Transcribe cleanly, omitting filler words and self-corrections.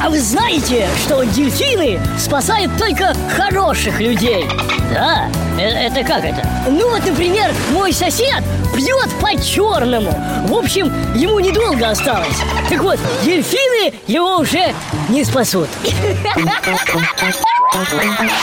А вы знаете, что дельфины спасают только хороших людей? Да? Это как это? Ну вот, например, мой сосед пьет по-черному. В общем, ему недолго осталось. Так вот, дельфины его уже не спасут.